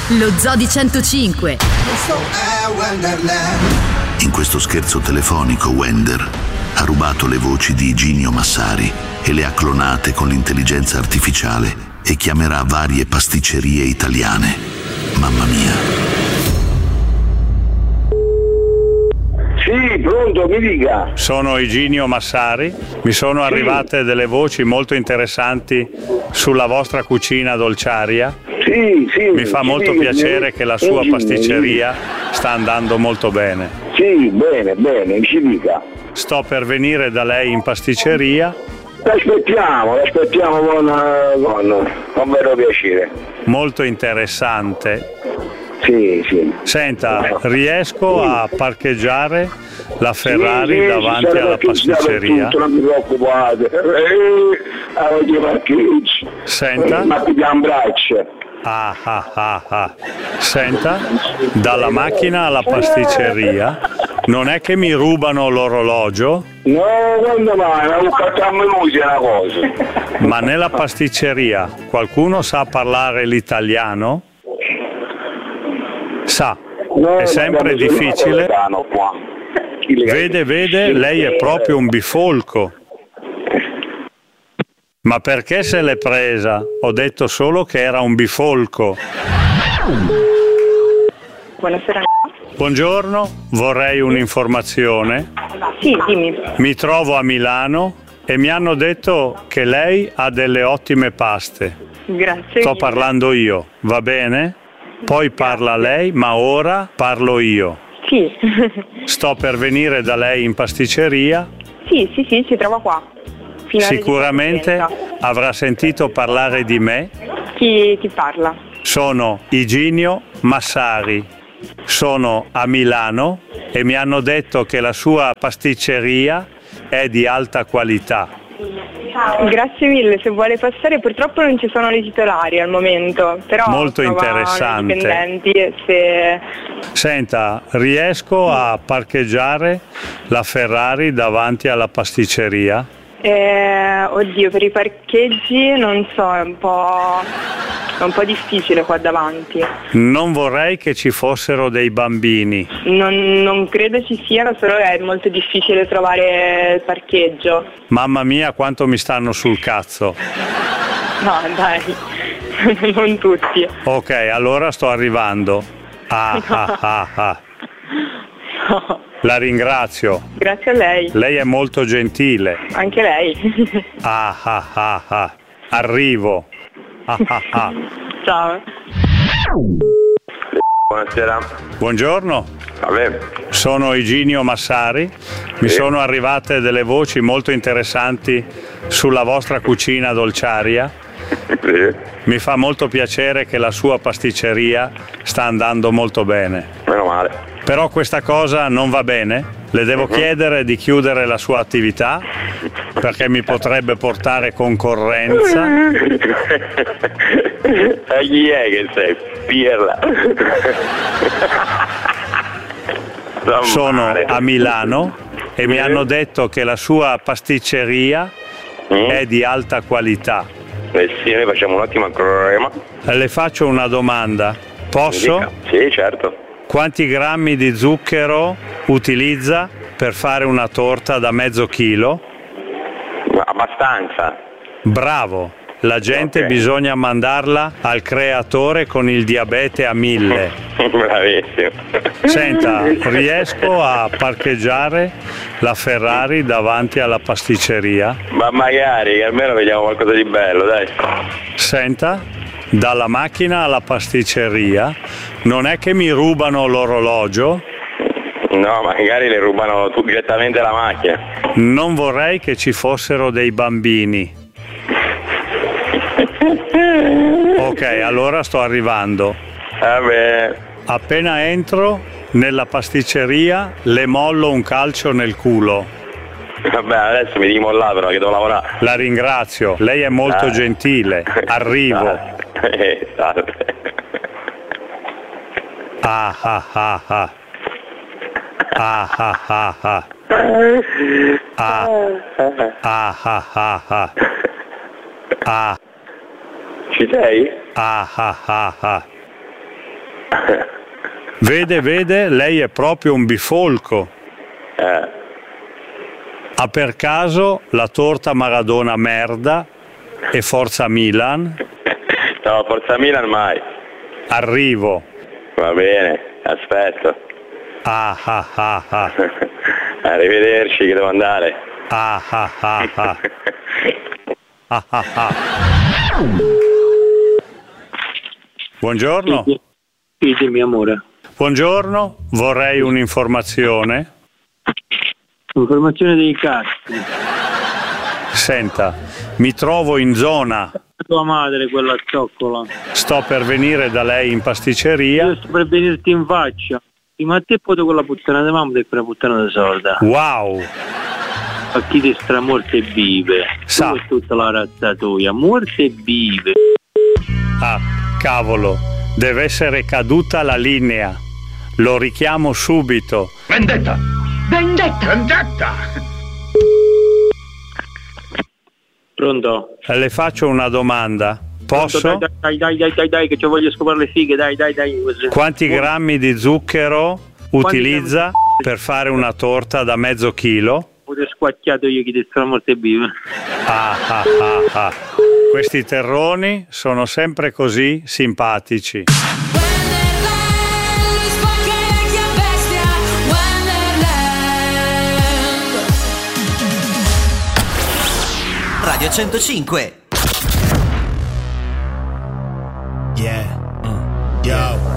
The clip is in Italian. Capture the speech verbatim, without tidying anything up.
Lo Zoo di centocinque. In questo scherzo telefonico Wender ha rubato le voci di Iginio Massari e le ha clonate con l'intelligenza artificiale e chiamerà varie pasticcerie italiane. Mamma mia. Sì, pronto, mi dica. Sono Iginio Massari, mi sono Sì. arrivate delle voci molto interessanti sulla vostra cucina dolciaria. Sì, sì. Mi fa sì, molto sì, piacere sì, che la sua sì, pasticceria sta andando molto bene. Sì, bene, bene, ci dica. Sto per venire da lei in pasticceria. L'aspettiamo, l'aspettiamo con, eh, con, con vero piacere. Molto interessante. Sì, sì. Senta, riesco Sì. a parcheggiare la Ferrari Sì, sì, davanti ci alla sarà pasticceria? tutto, non mi preoccupate. Eh, oggi parcheggi. Senta? Ma ti dà un braccio. Ah, ah, ah, ah. Senta, dalla macchina alla pasticceria, non è che mi rubano l'orologio? No, quando mai? Ma facciamo noi una cosa. Ma nella pasticceria qualcuno sa parlare l'italiano? Sa, No, è sempre ma difficile. qua. Vede, vede, lei è proprio un bifolco. Ma perché se l'è presa? Ho detto solo che era un bifolco. Buonasera. Buongiorno, vorrei un'informazione. Sì, dimmi. Mi trovo a Milano e mi hanno detto che lei ha delle ottime paste. Grazie. Sto parlando io, va bene? Poi parla lei, ma ora parlo io. Sì. Sto per venire da lei in pasticceria. Sì, sì, sì, si trova qua. Fino alle Sicuramente dieci e trenta. avrà sentito parlare di me. Chi, chi parla? Sono Iginio Massari. Sono a Milano e mi hanno detto che la sua pasticceria è di alta qualità. Grazie mille, se vuole passare purtroppo non ci sono le titolari al momento, però Molto trova interessante. i dipendenti se... Senta, riesco a parcheggiare la Ferrari davanti alla pasticceria? Eh, oddio, per i parcheggi non so, è un po', è un po' difficile qua davanti. Non vorrei che ci fossero dei bambini. Non, non credo ci siano, solo è molto difficile trovare il parcheggio. Mamma mia, quanto mi stanno sul cazzo. No, dai, non tutti. Ok, allora sto arrivando. Ah, ah, ah, ah. No. La ringrazio. Grazie a lei. Lei è molto gentile. Anche lei. Ah, ah, ah, ah. Arrivo. Ah, ah, ah. Ciao. Buonasera. Buongiorno. Vabbè. Sono Iginio Massari. Mi Sì. sono arrivate delle voci molto interessanti sulla vostra cucina dolciaria. Sì. Mi fa molto piacere che la sua pasticceria sta andando molto bene. Meno male. Però questa cosa non va bene. Le devo chiedere di chiudere la sua attività perché mi potrebbe portare concorrenza. E chi è che sei? Pirla. Sono a Milano e mi hanno detto che la sua pasticceria Mm. è di alta qualità. Eh sì, noi facciamo un ottimo problema. Le faccio una domanda. Posso? Sì, certo. Quanti grammi di zucchero utilizza per fare una torta da mezzo chilo? Abbastanza. Bravo! La gente Ok. bisogna mandarla al creatore con il diabete a mille. Bravissimo. Senta, riesco a parcheggiare la Ferrari davanti alla pasticceria? Ma magari, che almeno vediamo qualcosa di bello, dai. Senta, dalla macchina alla pasticceria, non è che mi rubano l'orologio? No, magari le rubano tu direttamente la macchina. Non vorrei che ci fossero dei bambini. Ok, allora sto arrivando. Vabbè. Appena entro nella pasticceria le mollo un calcio nel culo. Vabbè, adesso mi devi mollare però che devo lavorare. La ringrazio, lei è molto Ah. gentile. Arrivo. Eh, salve. Ah ah ah ah. Ah ah ah ah. Ah ah ah ah ah. Ah Ci sei? ah ah ah ah. Vede, vede, lei è proprio un bifolco. Eh. Ha per caso la torta Maradona merda e Forza Milan? No, Forza Milan mai. Arrivo. Va bene, aspetto. Ah ah ah ah. Arrivederci, che devo andare. Ah ah ah ah. Ah ah ah. Buongiorno. Sì, dimmi amore. Buongiorno, vorrei un'informazione. Informazione dei cazzi. Senta, mi trovo in zona. Tua madre, quella zoccola. Sto per venire da lei in pasticceria. Io sto per venirti in faccia. Sì, ma a te poi quella puttana di mamma e quella puttana di sorda. Wow. A chi ti stra morte vive. Sa. Tu e tutta la razzatoia. Morte vive. Ah, cavolo, deve essere caduta la linea. Lo richiamo subito. Vendetta! Vendetta! Vendetta! Pronto? Le faccio una domanda. Posso? Pronto? Dai, dai, dai, dai, dai, che ci voglio scopare le fighe, dai, dai, dai. Quanti grammi di zucchero utilizza per fare una torta da mezzo chilo? Ho squacchiato io chi ti stra morte vive. Ah, ah, ah, ah. Questi terroni sono sempre così simpatici. Radio centocinque. Yeah. Mm. Yo.